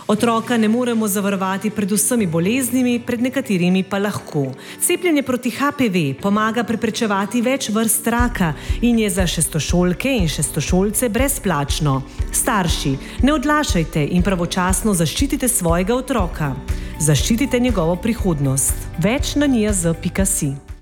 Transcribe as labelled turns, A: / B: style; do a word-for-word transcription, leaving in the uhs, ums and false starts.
A: Otroka ne moremo zavarovati pred vsemi boleznimi, pred nekaterimi pa lahko. Cepljenje proti H P V pomaga preprečevati več vrst raka in je za šestošolke in šestošolce brezplačno. Starši, ne odlašajte in pravočasno zaščitite svojega otroka. Zaščitite njegovo prihodnost. Več na n j z pika si.